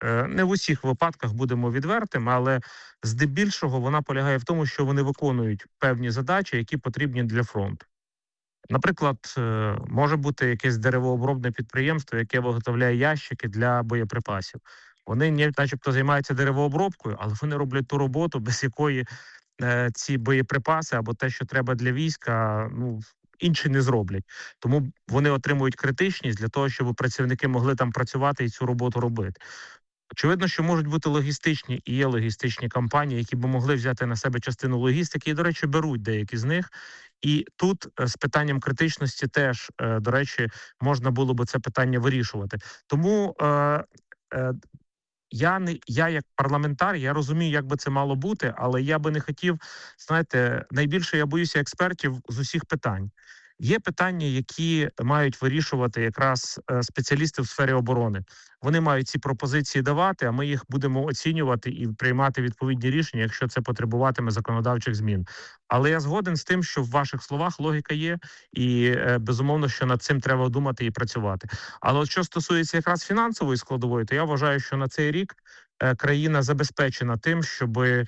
Не в усіх випадках, будемо відвертими, але здебільшого вона полягає в тому, що вони виконують певні задачі, які потрібні для фронту. Наприклад, може бути якесь деревообробне підприємство, яке виготовляє ящики для боєприпасів. Вони начебто займаються деревообробкою, але вони роблять ту роботу, без якої ці боєприпаси або те, що треба для війська, інші не зроблять. Тому вони отримують критичність для того, щоб працівники могли там працювати і цю роботу робити. Очевидно, що можуть бути логістичні і є логістичні компанії, які б могли взяти на себе частину логістики, і, до речі, беруть деякі з них. І тут з питанням критичності теж, до речі, можна було би це питання вирішувати. Тому я як парламентар, я розумію, як би це мало бути, але я би не хотів, знаєте, найбільше я боюся експертів з усіх питань. Є питання, які мають вирішувати якраз спеціалісти в сфері оборони. Вони мають ці пропозиції давати, а ми їх будемо оцінювати і приймати відповідні рішення, якщо це потребуватиме законодавчих змін. Але я згоден з тим, що в ваших словах логіка є, і безумовно, що над цим треба думати і працювати. Але от що стосується якраз фінансової складової, то я вважаю, що на цей рік країна забезпечена тим, щоби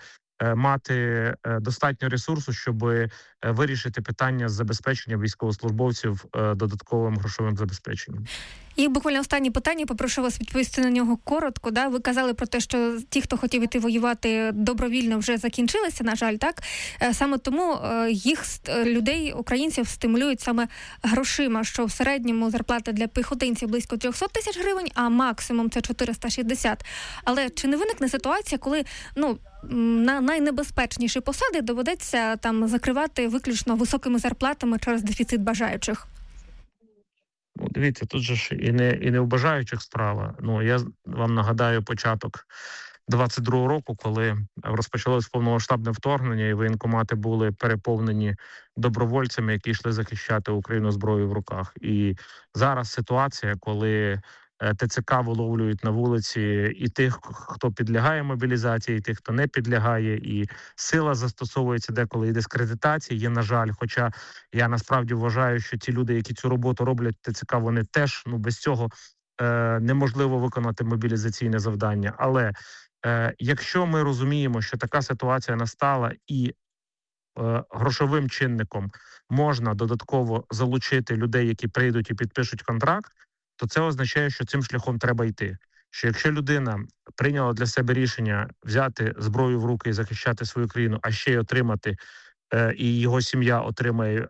мати достатньо ресурсу, щоб вирішити питання з забезпечення військовослужбовців додатковим грошовим забезпеченням. І буквально останнє питання, попрошу вас відповісти на нього коротко. Да? Ви казали про те, що ті, хто хотів іти воювати добровільно, вже закінчилися, на жаль, так? Саме тому їх, людей, українців, стимулюють саме грошима, що в середньому зарплата для піхотинців близько 300 тисяч гривень, а максимум це 460. Але чи не виникне ситуація, коли, на найнебезпечніші посади доведеться там закривати виключно високими зарплатами через дефіцит бажаючих? Дивіться, тут же ж і не в бажаючих справа. Я вам нагадаю початок 22-го року, коли розпочалось повномасштабне вторгнення, і воєнкомати були переповнені добровольцями, які йшли захищати Україну зброєю в руках. І зараз ситуація, коли ТЦК виловлюють на вулиці і тих, хто підлягає мобілізації, і тих, хто не підлягає, і сила застосовується деколи, і дискредитація є, на жаль. Хоча я насправді вважаю, що ті люди, які цю роботу роблять в ТЦК, вони теж, без цього неможливо виконати мобілізаційне завдання. Але якщо ми розуміємо, що така ситуація настала і грошовим чинником можна додатково залучити людей, які прийдуть і підпишуть контракт, то це означає, що цим шляхом треба йти. Що якщо людина прийняла для себе рішення взяти зброю в руки і захищати свою країну, а ще й отримати, і його сім'я отримає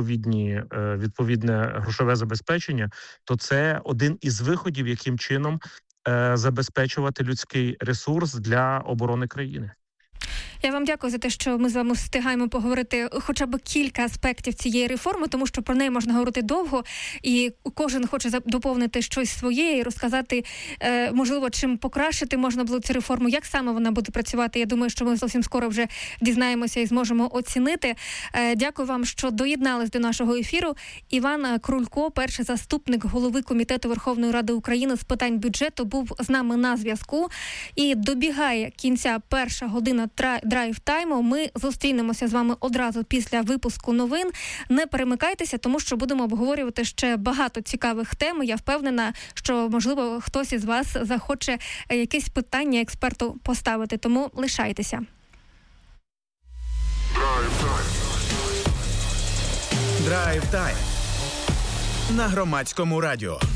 відповідне грошове забезпечення, то це один із виходів, яким чином забезпечувати людський ресурс для оборони країни. Я вам дякую за те, що ми з вами встигаємо поговорити хоча б кілька аспектів цієї реформи, тому що про неї можна говорити довго, і кожен хоче доповнити щось своє і розказати, можливо, чим покращити можна було цю реформу, як саме вона буде працювати. Я думаю, що ми зовсім скоро вже дізнаємося і зможемо оцінити. Дякую вам, що доєднались до нашого ефіру. Іван Крулько, перший заступник голови Комітету Верховної Ради України з питань бюджету, був з нами на зв'язку. І добігає кінця перша година драйв-тайму. Ми зустрінемося з вами одразу після випуску новин. Не перемикайтеся, тому що будемо обговорювати ще багато цікавих тем. Я впевнена, що, можливо, хтось із вас захоче якесь питання експерту поставити. Тому лишайтеся. Драйв-тайм на Громадському радіо.